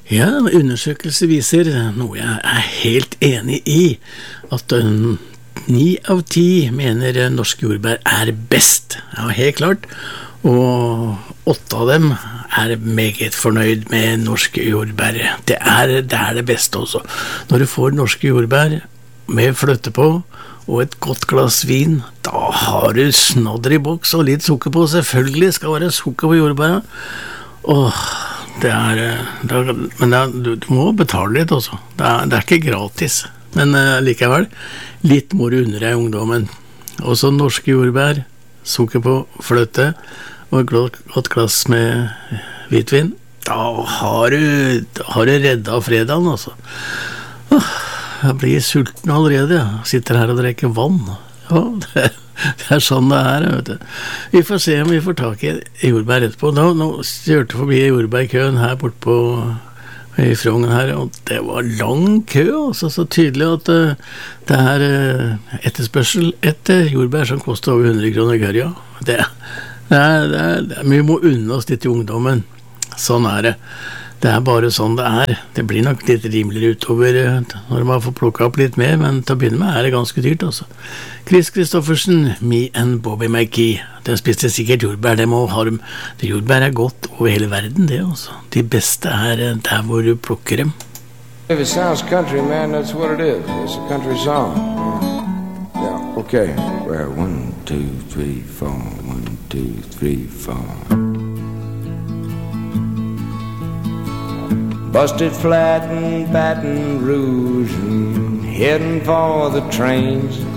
Ja, undersøkelser viser noe jeg er helt enig i, at 9 av 10 mener norske jordbær er best. Ja, helt klart. Og 8 av dem er meget fornøyd med norske jordbær. Det er det beste også. Når du får norske jordbær med fløte på, og et godt glass vin, da har du snodder i boks og litt sukker på. Selvfølgelig skal det være sukker på jordbæra. Men du må betale litt også. Det er ikke gratis. Men likevel, litt må du unne deg ungdommen. Også norske jordbær, sukker på, fløte og et godt glass med hvitvin. Da har du reddet fredagen, altså. Jeg blir sulten allerede. Jeg sitter her og drikker vann. Ja, det er sånn det er, vet du. Vi får se om vi får tak i jordbær etterpå. Nå kjørte forbi jordbærkøen her borte i Frogn her, og det var lang kø, altså, så tydelig at det er etterspørsel etter jordbær som koster over 100 kroner gørja. Vi må unne oss litt i ungdommen. Sånn er det. Det er bare sånn det er. Det blir nok litt rimeligere utover når man får plukket opp litt mer, men til å begynne med er det ganske dyrt også. Chris Kristoffersen, Me and Bobby McGee. Den spiste sikkert jordbær. Det jordbær er godt over hele verden, det også. De beste er der hvor du plukker dem. If it sounds country, man, that's what it is. It's a country song. Yeah, okay. Well, 1, 2, 3, 4. 1, 2, 3, 4. Busted flat in Baton Rouge and heading for the trains.